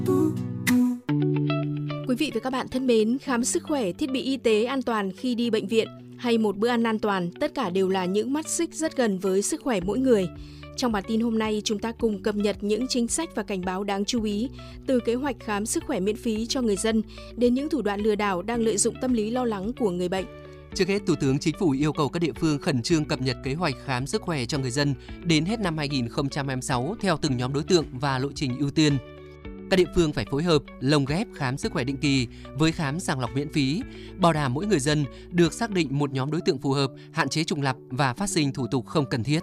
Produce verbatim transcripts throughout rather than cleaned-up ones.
Quý vị và các bạn thân mến, khám sức khỏe, thiết bị y tế an toàn khi đi bệnh viện hay một bữa ăn an toàn, tất cả đều là những mắt xích rất gần với sức khỏe mỗi người. Trong bản tin hôm nay, chúng ta cùng cập nhật những chính sách và cảnh báo đáng chú ý, từ kế hoạch khám sức khỏe miễn phí cho người dân đến những thủ đoạn lừa đảo đang lợi dụng tâm lý lo lắng của người bệnh. Trước hết, Thủ tướng Chính phủ yêu cầu các địa phương khẩn trương cập nhật kế hoạch khám sức khỏe cho người dân đến hết năm hai nghìn không trăm hai mươi sáu theo từng nhóm đối tượng và lộ trình ưu tiên. Các địa phương phải phối hợp lồng ghép khám sức khỏe định kỳ với khám sàng lọc miễn phí, bảo đảm mỗi người dân được xác định một nhóm đối tượng phù hợp, hạn chế trùng lặp và phát sinh thủ tục không cần thiết.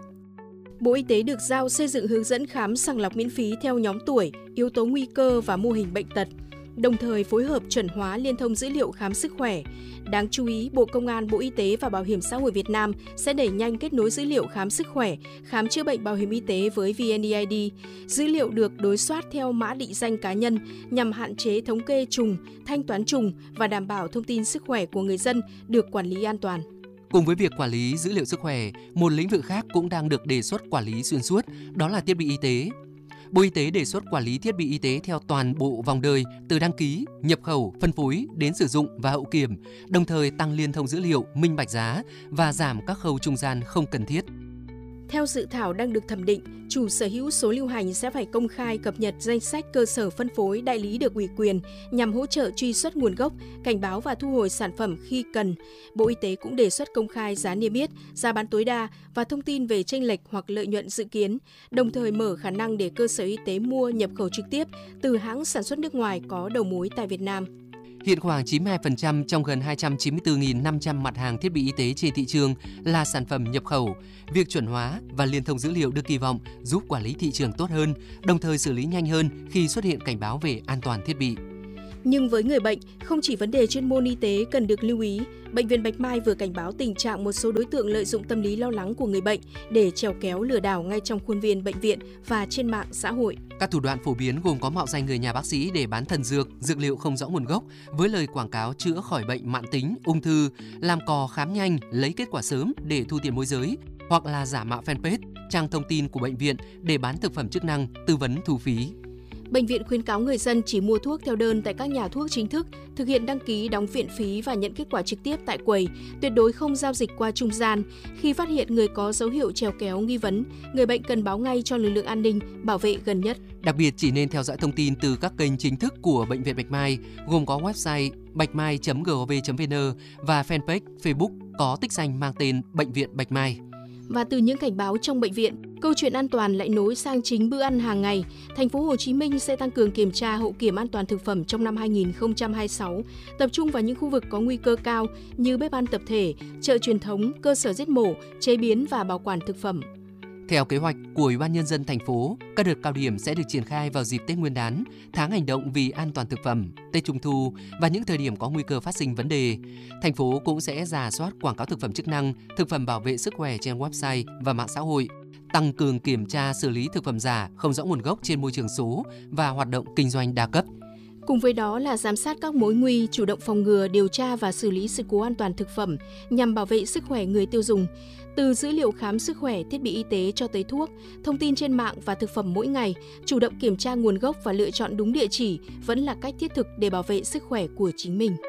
Bộ Y tế được giao xây dựng hướng dẫn khám sàng lọc miễn phí theo nhóm tuổi, yếu tố nguy cơ và mô hình bệnh tật, đồng thời phối hợp chuẩn hóa liên thông dữ liệu khám sức khỏe. Đáng chú ý, Bộ Công an, Bộ Y tế và Bảo hiểm xã hội Việt Nam sẽ đẩy nhanh kết nối dữ liệu khám sức khỏe, khám chữa bệnh bảo hiểm y tế với vê en e i đê. Dữ liệu được đối soát theo mã định danh cá nhân nhằm hạn chế thống kê trùng, thanh toán trùng và đảm bảo thông tin sức khỏe của người dân được quản lý an toàn. Cùng với việc quản lý dữ liệu sức khỏe, một lĩnh vực khác cũng đang được đề xuất quản lý xuyên suốt, đó là thiết bị y tế. Bộ Y tế đề xuất quản lý thiết bị y tế theo toàn bộ vòng đời, từ đăng ký, nhập khẩu, phân phối đến sử dụng và hậu kiểm, đồng thời tăng liên thông dữ liệu, minh bạch giá và giảm các khâu trung gian không cần thiết. Theo dự thảo đang được thẩm định, chủ sở hữu số lưu hành sẽ phải công khai cập nhật danh sách cơ sở phân phối đại lý được ủy quyền nhằm hỗ trợ truy xuất nguồn gốc, cảnh báo và thu hồi sản phẩm khi cần. Bộ Y tế cũng đề xuất công khai giá niêm yết, giá bán tối đa và thông tin về chênh lệch hoặc lợi nhuận dự kiến, đồng thời mở khả năng để cơ sở y tế mua nhập khẩu trực tiếp từ hãng sản xuất nước ngoài có đầu mối tại Việt Nam. Hiện khoảng chín mươi hai phần trăm trong gần hai trăm chín mươi tư nghìn năm trăm mặt hàng thiết bị y tế trên thị trường là sản phẩm nhập khẩu. Việc chuẩn hóa và liên thông dữ liệu được kỳ vọng giúp quản lý thị trường tốt hơn, đồng thời xử lý nhanh hơn khi xuất hiện cảnh báo về an toàn thiết bị. Nhưng với người bệnh, không chỉ vấn đề chuyên môn y tế cần được lưu ý, Bệnh viện Bạch Mai vừa cảnh báo tình trạng một số đối tượng lợi dụng tâm lý lo lắng của người bệnh để chèo kéo lừa đảo ngay trong khuôn viên bệnh viện và trên mạng xã hội. Các thủ đoạn phổ biến gồm có mạo danh người nhà bác sĩ để bán thần dược, dược liệu không rõ nguồn gốc với lời quảng cáo chữa khỏi bệnh mãn tính, ung thư, làm cò khám nhanh, lấy kết quả sớm để thu tiền môi giới, hoặc là giả mạo fanpage, trang thông tin của bệnh viện để bán thực phẩm chức năng, tư vấn thu phí. Bệnh viện khuyến cáo người dân chỉ mua thuốc theo đơn tại các nhà thuốc chính thức, thực hiện đăng ký đóng viện phí và nhận kết quả trực tiếp tại quầy, tuyệt đối không giao dịch qua trung gian. Khi phát hiện người có dấu hiệu chèo kéo nghi vấn, người bệnh cần báo ngay cho lực lượng an ninh, bảo vệ gần nhất. Đặc biệt chỉ nên theo dõi thông tin từ các kênh chính thức của Bệnh viện Bạch Mai, gồm có website bạch mai chấm gov chấm vn và fanpage Facebook có tích danh mang tên Bệnh viện Bạch Mai. Và từ những cảnh báo trong bệnh viện, câu chuyện an toàn lại nối sang chính bữa ăn hàng ngày. Thành phố Hồ Chí Minh sẽ tăng cường kiểm tra hậu kiểm an toàn thực phẩm trong năm hai nghìn không trăm hai mươi sáu, tập trung vào những khu vực có nguy cơ cao như bếp ăn tập thể, chợ truyền thống, cơ sở giết mổ, chế biến và bảo quản thực phẩm. Theo kế hoạch của Ủy ban Nhân dân thành phố, các đợt cao điểm sẽ được triển khai vào dịp Tết Nguyên đán, tháng hành động vì an toàn thực phẩm, Tết Trung thu và những thời điểm có nguy cơ phát sinh vấn đề. Thành phố cũng sẽ rà soát quảng cáo thực phẩm chức năng, thực phẩm bảo vệ sức khỏe trên website và mạng xã hội, tăng cường kiểm tra xử lý thực phẩm giả, không rõ nguồn gốc trên môi trường số và hoạt động kinh doanh đa cấp. Cùng với đó là giám sát các mối nguy, chủ động phòng ngừa, điều tra và xử lý sự cố an toàn thực phẩm nhằm bảo vệ sức khỏe người tiêu dùng. Từ dữ liệu khám sức khỏe, thiết bị y tế cho tới thuốc, thông tin trên mạng và thực phẩm mỗi ngày, chủ động kiểm tra nguồn gốc và lựa chọn đúng địa chỉ vẫn là cách thiết thực để bảo vệ sức khỏe của chính mình.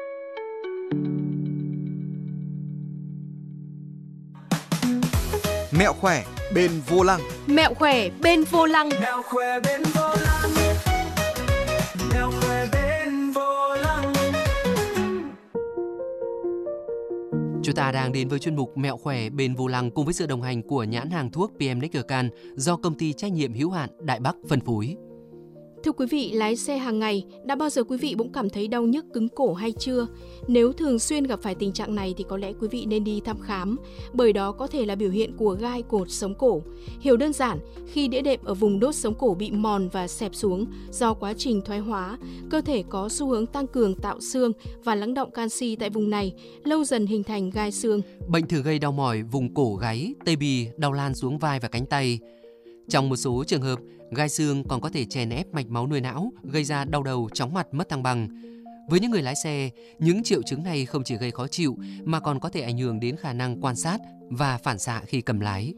Mẹo khỏe bên vô lăng. Mẹo khỏe bên vô lăng. Mẹo khỏe bên vô lăng. Mẹo khỏe bên vô lăng. Chúng ta đang đến với chuyên mục Mẹo khỏe bên vô lăng cùng với sự đồng hành của nhãn hàng thuốc pê em Neckercan do công ty trách nhiệm hữu hạn Đại Bắc phân phối. Thưa quý vị, lái xe hàng ngày, đã bao giờ quý vị cũng cảm thấy đau nhức cứng cổ hay chưa? Nếu thường xuyên gặp phải tình trạng này thì có lẽ quý vị nên đi thăm khám, bởi đó có thể là biểu hiện của gai cột sống cổ. Hiểu đơn giản, khi đĩa đệm ở vùng đốt sống cổ bị mòn và xẹp xuống do quá trình thoái hóa, cơ thể có xu hướng tăng cường tạo xương và lắng đọng canxi tại vùng này, lâu dần hình thành gai xương. Bệnh thường gây đau mỏi vùng cổ gáy, tê bì, đau lan xuống vai và cánh tay. Trong một số trường hợp, gai xương còn có thể chèn ép mạch máu nuôi não, gây ra đau đầu, chóng mặt, mất thăng bằng. Với những người lái xe, những triệu chứng này không chỉ gây khó chịu mà còn có thể ảnh hưởng đến khả năng quan sát và phản xạ khi cầm lái.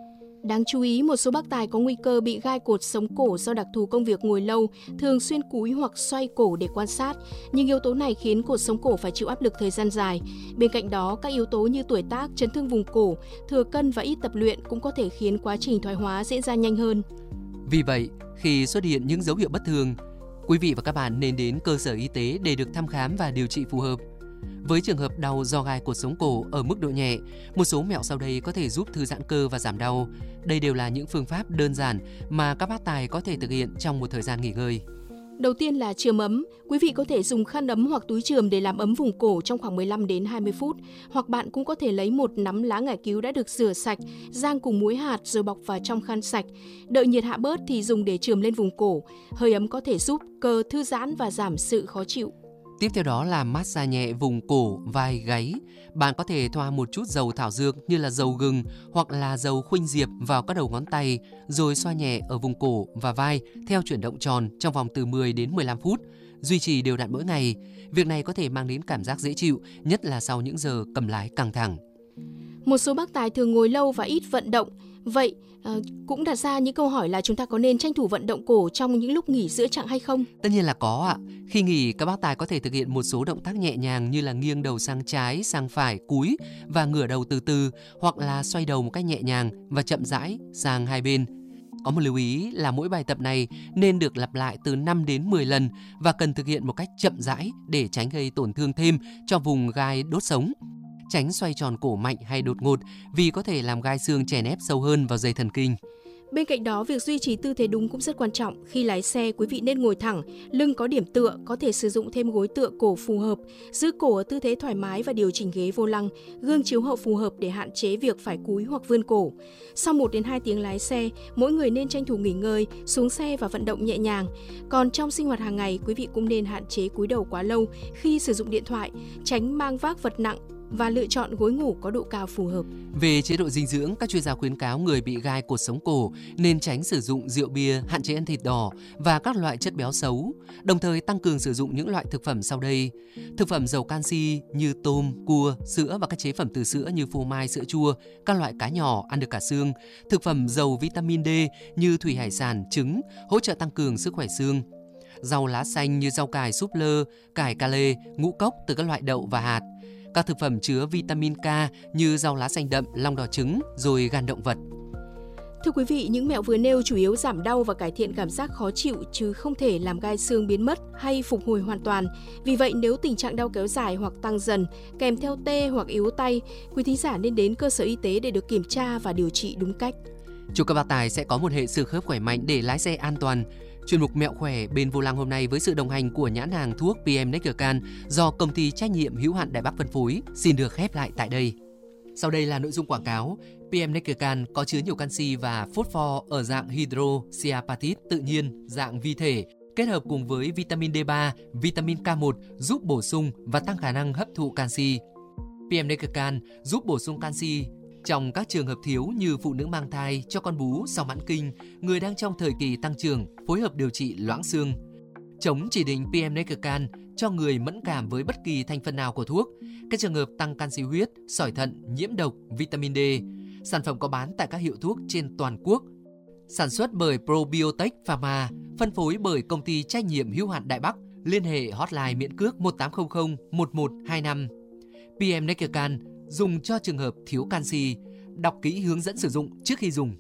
Đáng chú ý, một số bác tài có nguy cơ bị gai cột sống cổ do đặc thù công việc ngồi lâu, thường xuyên cúi hoặc xoay cổ để quan sát, nhưng yếu tố này khiến cột sống cổ phải chịu áp lực thời gian dài. Bên cạnh đó, các yếu tố như tuổi tác, chấn thương vùng cổ, thừa cân và ít tập luyện cũng có thể khiến quá trình thoái hóa diễn ra nhanh hơn. Vì vậy, khi xuất hiện những dấu hiệu bất thường, quý vị và các bạn nên đến cơ sở y tế để được thăm khám và điều trị phù hợp. Với trường hợp đau do gai cột sống cổ ở mức độ nhẹ, một số mẹo sau đây có thể giúp thư giãn cơ và giảm đau. Đây đều là những phương pháp đơn giản mà các bác tài có thể thực hiện trong một thời gian nghỉ ngơi. Đầu tiên là chườm ấm. Quý vị có thể dùng khăn ấm hoặc túi chườm để làm ấm vùng cổ trong khoảng mười lăm đến hai mươi phút. Hoặc bạn cũng có thể lấy một nắm lá ngải cứu đã được rửa sạch, rang cùng muối hạt rồi bọc vào trong khăn sạch. Đợi nhiệt hạ bớt thì dùng để chườm lên vùng cổ. Hơi ấm có thể giúp cơ thư giãn và giảm sự khó chịu. Tiếp theo đó là massage nhẹ vùng cổ, vai, gáy. Bạn có thể thoa một chút dầu thảo dược như là dầu gừng hoặc là dầu khuynh diệp vào các đầu ngón tay, rồi xoa nhẹ ở vùng cổ và vai theo chuyển động tròn trong vòng từ mười đến mười lăm phút. Duy trì đều đặn mỗi ngày. Việc này có thể mang đến cảm giác dễ chịu, nhất là sau những giờ cầm lái căng thẳng. Một số bác tài thường ngồi lâu và ít vận động. Vậy à, cũng đặt ra những câu hỏi là chúng ta có nên tranh thủ vận động cổ trong những lúc nghỉ giữa chặng hay không? Tất nhiên là có ạ. Khi nghỉ, các bác tài có thể thực hiện một số động tác nhẹ nhàng như là nghiêng đầu sang trái, sang phải, cúi và ngửa đầu từ từ, hoặc là xoay đầu một cách nhẹ nhàng và chậm rãi sang hai bên. Có một lưu ý là mỗi bài tập này nên được lặp lại từ năm đến mười lần và cần thực hiện một cách chậm rãi để tránh gây tổn thương thêm cho vùng gai đốt sống. Tránh xoay tròn cổ mạnh hay đột ngột vì có thể làm gai xương chèn ép sâu hơn vào dây thần kinh. Bên cạnh đó, việc duy trì tư thế đúng cũng rất quan trọng. Khi lái xe, quý vị nên ngồi thẳng, lưng có điểm tựa, có thể sử dụng thêm gối tựa cổ phù hợp, giữ cổ ở tư thế thoải mái và điều chỉnh ghế vô lăng, gương chiếu hậu phù hợp để hạn chế việc phải cúi hoặc vươn cổ. Sau một đến hai tiếng lái xe, mỗi người nên tranh thủ nghỉ ngơi, xuống xe và vận động nhẹ nhàng. Còn trong sinh hoạt hàng ngày, quý vị cũng nên hạn chế cúi đầu quá lâu khi sử dụng điện thoại, tránh mang vác vật nặng và lựa chọn gối ngủ có độ cao phù hợp. Về chế độ dinh dưỡng, các chuyên gia khuyến cáo người bị gai cột sống cổ nên tránh sử dụng rượu bia, hạn chế ăn thịt đỏ và các loại chất béo xấu, đồng thời tăng cường sử dụng những loại thực phẩm sau đây. Thực phẩm giàu canxi như tôm, cua, sữa và các chế phẩm từ sữa như phô mai, sữa chua, các loại cá nhỏ ăn được cả xương, thực phẩm giàu vitamin D như thủy hải sản, trứng, hỗ trợ tăng cường sức khỏe xương. Rau lá xanh như rau cải súp lơ, cải cà lê, ngũ cốc từ các loại đậu và hạt. Các thực phẩm chứa vitamin K như rau lá xanh đậm, long đỏ trứng, rồi gan động vật. Thưa quý vị, những mẹo vừa nêu chủ yếu giảm đau và cải thiện cảm giác khó chịu chứ không thể làm gai xương biến mất hay phục hồi hoàn toàn. Vì vậy, nếu tình trạng đau kéo dài hoặc tăng dần, kèm theo tê hoặc yếu tay, quý thính giả nên đến cơ sở y tế để được kiểm tra và điều trị đúng cách. Chúc các bác tài sẽ có một hệ xương khớp khỏe mạnh để lái xe an toàn. Chuyên mục Mẹo khỏe bên vô lăng hôm nay với sự đồng hành của nhãn hàng thuốc pê em Neckercan do công ty trách nhiệm hữu hạn Đài Bắc phân phối xin được khép lại tại đây. Sau đây là nội dung quảng cáo. pê em Neckercan có chứa nhiều canxi và phosphor ở dạng hydroxyapatite tự nhiên, dạng vi thể, kết hợp cùng với vitamin D ba, vitamin K một giúp bổ sung và tăng khả năng hấp thụ canxi. pê em Neckercan giúp bổ sung canxi trong các trường hợp thiếu như phụ nữ mang thai, cho con bú sau mãn kinh, người đang trong thời kỳ tăng trưởng, phối hợp điều trị loãng xương. Chống chỉ định pê em Neckercan cho người mẫn cảm với bất kỳ thành phần nào của thuốc, các trường hợp tăng canxi huyết, sỏi thận, nhiễm độc, vitamin D. Sản phẩm có bán tại các hiệu thuốc trên toàn quốc. Sản xuất bởi Probiotech Pharma, phân phối bởi công ty trách nhiệm hữu hạn Đại Bắc. Liên hệ hotline miễn cước một tám không không một một hai năm. pê em Neckercan dùng cho trường hợp thiếu canxi. Đọc kỹ hướng dẫn sử dụng trước khi dùng.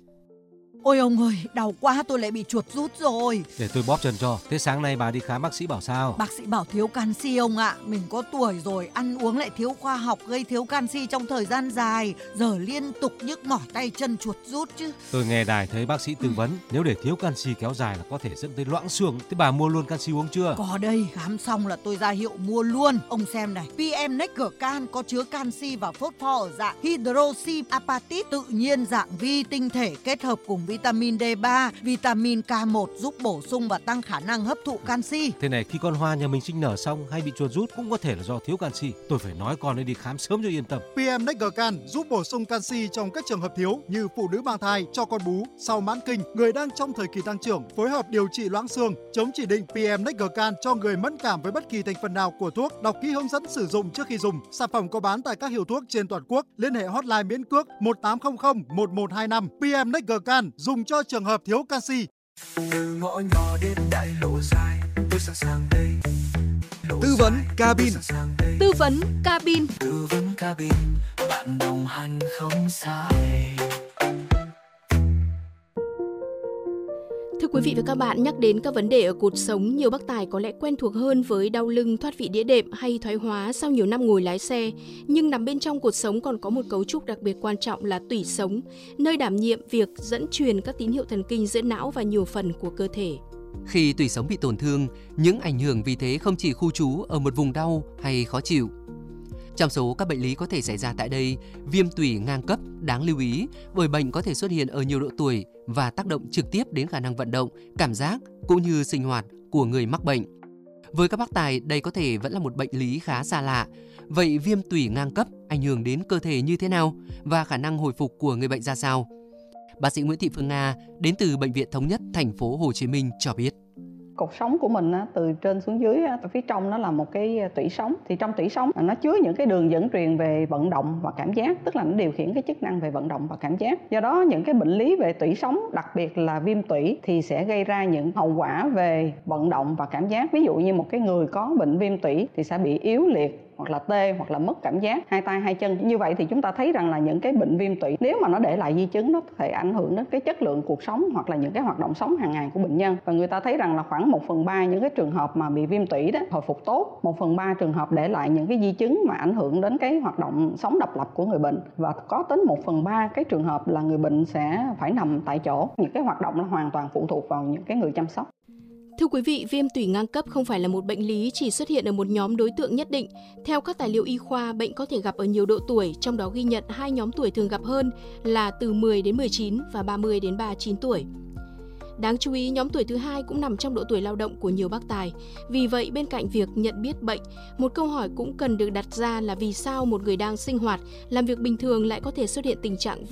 Ôi ông ơi, đau quá, tôi lại bị chuột rút rồi. Để tôi bóp chân cho. Thế sáng nay bà đi khám bác sĩ bảo sao? Bác sĩ bảo thiếu canxi ông ạ. Mình có tuổi rồi, ăn uống lại thiếu khoa học, gây thiếu canxi trong thời gian dài. Giờ liên tục nhức mỏi tay chân chuột rút chứ. Tôi nghe đài thấy bác sĩ tư vấn, nếu để thiếu canxi kéo dài là có thể dẫn tới loãng xương. Thế bà mua luôn canxi uống chưa? Có đây, khám xong là tôi ra hiệu mua luôn. Ông xem này, pê em Neckercan có chứa canxi và phosphor ở dạng hydroxyapatite tự nhiên, dạng vi tinh thể kết hợp cùng vitamin D ba, vitamin K một giúp bổ sung và tăng khả năng hấp thụ canxi. Thế này, khi con hoa nhà mình sinh nở xong hay bị chuột rút cũng có thể là do thiếu canxi. Tôi phải nói con nên đi khám sớm cho yên tâm. pê em Necgarcan giúp bổ sung canxi trong các trường hợp thiếu như phụ nữ mang thai, cho con bú, sau mãn kinh, người đang trong thời kỳ tăng trưởng, phối hợp điều trị loãng xương, chống chỉ định pê em Necgarcan cho người mẫn cảm với bất kỳ thành phần nào của thuốc. Đọc kỹ hướng dẫn sử dụng trước khi dùng. Sản phẩm có bán tại các hiệu thuốc trên toàn quốc. Liên hệ hotline miễn cước một tám không không một một hai năm. pê em Necgarcan dùng cho trường hợp thiếu canxi. Từ ngõ nhỏ đến đại lộ dài, tôi sẵn sàng đây. Tư vấn cabin. Tư vấn cabin. Tư vấn cabin, bạn đồng hành không sai. Thưa quý vị và các bạn, nhắc đến các vấn đề ở cột sống, nhiều bác tài có lẽ quen thuộc hơn với đau lưng, thoát vị đĩa đệm hay thoái hóa sau nhiều năm ngồi lái xe. Nhưng nằm bên trong cột sống còn có một cấu trúc đặc biệt quan trọng là tủy sống, nơi đảm nhiệm việc dẫn truyền các tín hiệu thần kinh giữa não và nhiều phần của cơ thể. Khi tủy sống bị tổn thương, những ảnh hưởng vì thế không chỉ khu trú ở một vùng đau hay khó chịu. Trong số các bệnh lý có thể xảy ra tại đây, viêm tủy ngang cấp đáng lưu ý bởi bệnh có thể xuất hiện ở nhiều độ tuổi và tác động trực tiếp đến khả năng vận động, cảm giác cũng như sinh hoạt của người mắc bệnh. Với các bác tài, đây có thể vẫn là một bệnh lý khá xa lạ. Vậy viêm tủy ngang cấp ảnh hưởng đến cơ thể như thế nào và khả năng hồi phục của người bệnh ra sao? Bác sĩ Nguyễn Thị Phương Nga đến từ Bệnh viện Thống nhất thành phố Hồ Chí Minh cho biết. Cột sống của mình từ trên xuống dưới, ở phía trong nó là một cái tủy sống. Thì trong tủy sống nó chứa những cái đường dẫn truyền về vận động và cảm giác, tức là nó điều khiển cái chức năng về vận động và cảm giác. Do đó những cái bệnh lý về tủy sống, đặc biệt là viêm tủy thì sẽ gây ra những hậu quả về vận động và cảm giác. Ví dụ như một cái người có bệnh viêm tủy thì sẽ bị yếu liệt, hoặc là tê, hoặc là mất cảm giác hai tay hai chân. Như vậy thì chúng ta thấy rằng là những cái bệnh viêm tủy nếu mà nó để lại di chứng, nó có thể ảnh hưởng đến cái chất lượng cuộc sống hoặc là những cái hoạt động sống hàng ngày của bệnh nhân. Và người ta thấy rằng là khoảng một phần ba những cái trường hợp mà bị viêm tủy đó hồi phục tốt, một phần ba trường hợp để lại những cái di chứng mà ảnh hưởng đến cái hoạt động sống độc lập của người bệnh, và có đến một phần ba cái trường hợp là người bệnh sẽ phải nằm tại chỗ. Những cái hoạt động nó hoàn toàn phụ thuộc vào những cái người chăm sóc. Thưa quý vị, viêm tủy ngang cấp không phải là một bệnh lý chỉ xuất hiện ở một nhóm đối tượng nhất định. Theo các tài liệu y khoa, bệnh có thể gặp ở nhiều độ tuổi, trong đó ghi nhận hai nhóm tuổi thường gặp hơn là từ mười đến mười chín và ba mươi đến ba mươi chín tuổi. Đáng chú ý, nhóm tuổi thứ hai cũng nằm trong độ tuổi lao động của nhiều bác tài. Vì vậy, bên cạnh việc nhận biết bệnh, một câu hỏi cũng cần được đặt ra là vì sao một người đang sinh hoạt, làm việc bình thường lại có thể xuất hiện tình trạng